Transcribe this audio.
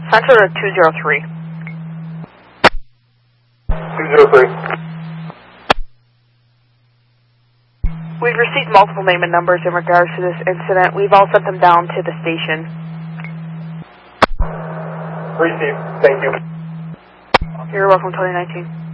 Center 203. 203. We've received multiple name and numbers in regards to this incident. We've all sent them down to the station. Received. Thank you. You're welcome, 2019.